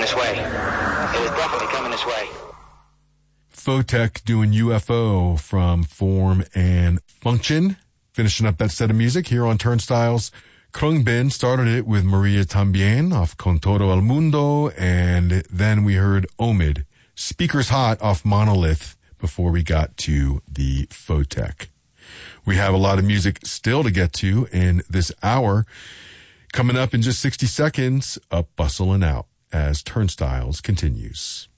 this way. It is definitely coming this way. Photek doing UFO from Form and Function. Finishing up that set of music here on Turnstiles. Khruangbin started it with Maria Tambien off Con Todo El Mundo, and then we heard Omid, Speakers Hot off Monolith before we got to the Photek. We have a lot of music still to get to in this hour. Coming up in just 60 seconds, Up, Bustle, and Out as Turnstiles continues.